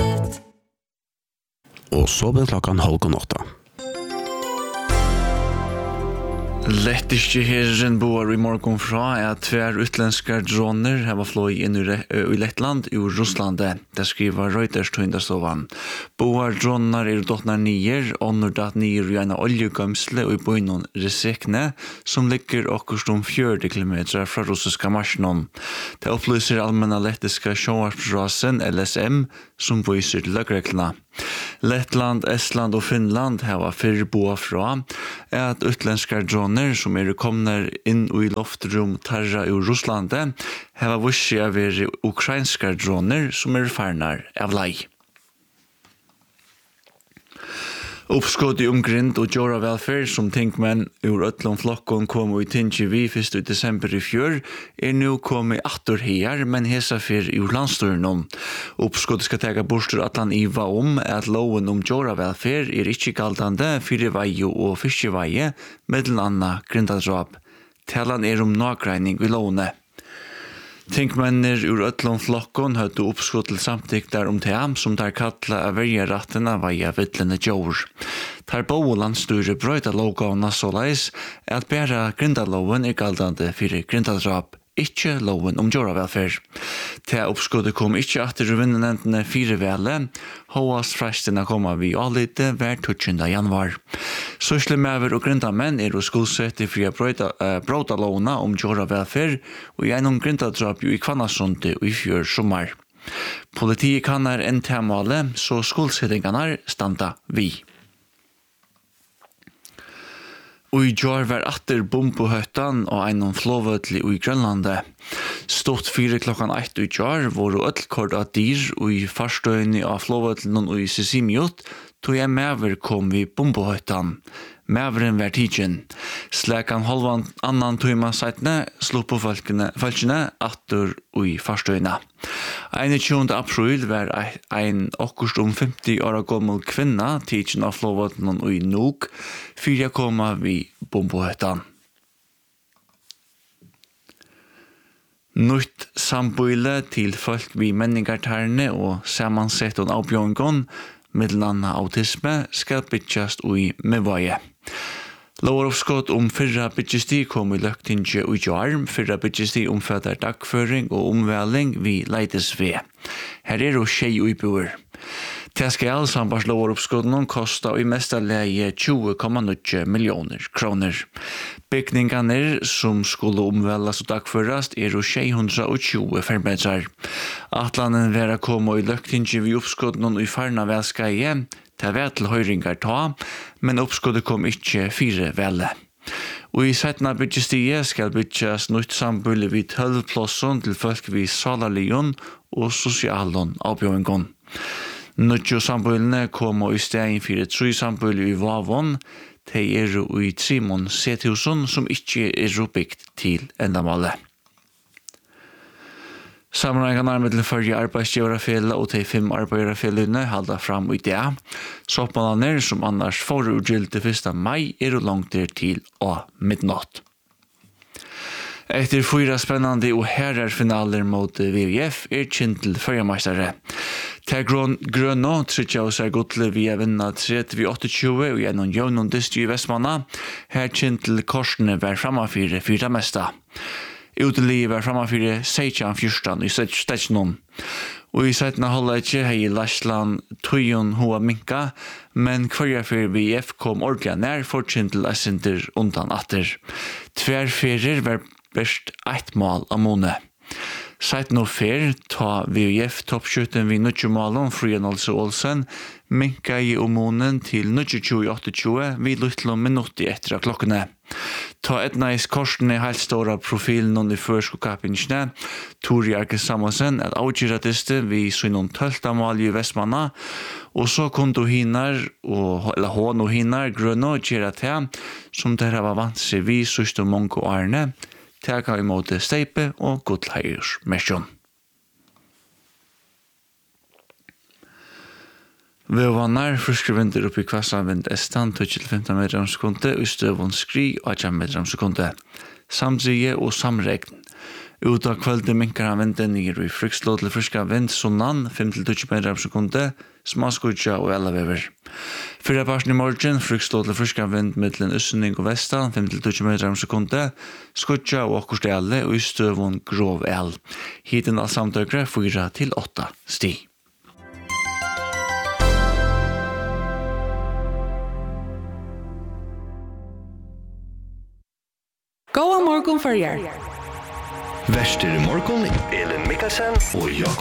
Og så ble klokken 7:30. Lettiske herren bor i morgon fra at tver utländska droner har fløy inn i Lettland ur Russland. Det skriver Reuters tøyndastovan. Boar dronar dottnar nier, datt nier i en oljegømsle og i bøynon Resekne, som ligger akkurat 40 kilometer fra russiska marsjnon. Det opplyser allmänna lettiska sjåvarsrasen LSM, som viser til løgreglene. Lettland, Estland og Finland har fyrr boa fra at utländska droner som komna inn i loftrum tarra ur Russland har vussi av ukrainska droner som farnar av lei. Uppskott i omgrind og Jora Welfare som tinkmenn ur ötlom flokkon kom i Tingi vi 1. desember i fjør nu kom i atter her, men hesa fyr ur landstyrnon. Uppskott skal tega bostur atlan iva at loven Jora Welfare ikkje galdande fyrir veie og fiskeveie, mellom anna grindadrap. Talan nagreining i lovene. Tinkmennir ur ötlom flokkon høyde uppskott til samtyktar team som der kalla av verjerattina veia vittlene djor. Der bo landstyre brøyta lovgavna såleis at bæra grindaloven galdande fyrir grindadrap, ikkje loven Jora Welfare. Til oppskuddet kom ikkje atter vinnenentene 4 vele, hoast frestene koma vi allite hver 20. januar. Søsle mever og grindamenn skuldsette fri bråta lovna Jora Welfare og gjennom grindadrap i Kvannasundet i fjør sommar. Politiet kannar en temale, så skuldsettingarna standa vi. Og i jar var atter bombohøttan og einon flåvøtli i Grønlande. Stått 4 klokken 1 i jar, hvor øtlkord av dyr og i farstøyni av flåvøtlinen og i Sisimiot, tog jeg mever kom vi bombohøttan. Meveren var tidjen. Slekan halvan annan tøyma seitne, slo på folkene atter og i farstøyna. 21. april var ein okkurst 50 år gammel kvinna tidjen av flåvøtlinen og i Nuuk, fyrir koma vi bombohøttan. Nytt sambøyle til folk vi menningartærne og samansett og avbjørngon, middelanna autisme, skal bytjast ui Mevaje. Lovaroppskott fyrra bytjesti kom i løgtinge og jarm, fyrra bytjesti omfattar dagføring og omvæling vi leides ved. Her skjei uibuer. Det skal sambars lovaroppskotten kosta i mesta leie 20,9 millioner kroner. Byggningarna som skulle omvælas og dagførast 620 fermetrar. Atlanen vera koma i løgtinge vi oppskotten i farna velskaie, det var til høyringar ta, men oppskottet kom ikkje 4 vele. Og i setna byggjestige skal byggjas nytt sambøyle vid 12 plåsson til folk vid salalion og sosialon avbjøringon. Nødjo sambøylene kom i stegin 3 sambøyle i Vavon, de i Trimon Sethusen som ikkje byggt til endamalet. Sammenhengarna med til førje arbeidsgiverafelle og de 5 arbeidsgiverafellene halda fram i det. Soppmannen som annars får utgyldig 1. mai langt til og midnatt. Etter 4 spennende og herrerfinaler mot WWF Kintel førjemeistere. Til grønne trykker seg godle via vinna 3-28 og gjennom jøvnen dystri i Vestmanna. Her Kintel korsene var framafyre 4 mesta. Utelivet var framafyre 16-14 i Stetsnon. Og i setna holdet ikke hei Larsland tøyen hoa minka, men kvarjafyr VF kom ordentlig nær for Kintel Essinter undan atter. Tverferer var best 1 mål av måne. Seit nå fer ta VF toppskjøtten vid 90 målen Frien Olsen, minka i månen til 28-28 vid luttlo minutti etter av klokkene. Ta etnais korsene helt stora profilen i førskokapingsne, Tori Arke Samuelsen at avgiratiste vi synon 12 mål i Vestmanna, og så kunde hinnar, eller hon og hinnar, grønne og gjøre til, som der var vant seg vi syste mongo Arne, teka imot steipe og godleiers mesjon. Vi var nær friske vinter oppi kvassavind estan 12-15 meter om sekunde, og støvån skri 18 meter om sekunde. samdrige og samregn. Ut av kvöldet minkar han vinden nir i frykslå til friska vind sunnan 5-20 meter per sekunde, smaskudja og elavever. Fyrre parsen i morgen, frykslå til friska vind mittlen Øssening og Vestan 5-20 meter per sekunde, skudja og okkurst ele og i støvun grov el. Hiten av samtøkre 4-8 sti. Gåa morgon förjar. Värster i morgon, Elin Mikkelsen och Jakob